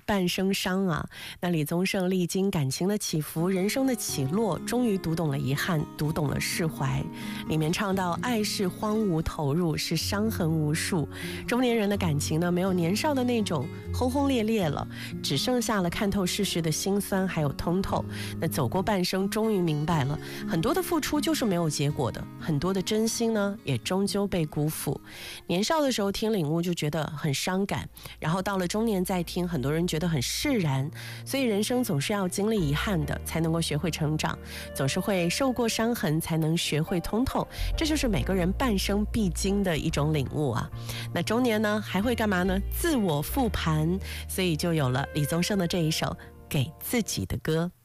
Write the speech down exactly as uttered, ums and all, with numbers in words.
半生伤啊。那李宗盛历经感情的起伏，人生的起落，终于读懂了遗憾，读懂了释怀。里面唱到爱是荒芜投入，是伤痕无数。中年人的感情呢，没有年少的那种轰轰烈烈了，只剩下了看透世事的辛酸还有通透。那走过半生，终于明白了，很多的付出就是没有结果的，很多的真心呢也终究被辜负。年少的时候听领悟就觉得很伤感，然后到了中年再听，很多人觉得很释然。所以人生总是要经历遗憾的，才能够学会成长，总是会受过伤痕才能学会通透，这就是每个人半生必经的一种领悟啊。那中年呢还会干嘛呢？自我复盘，所以就有了李宗盛的这一首给自己的歌。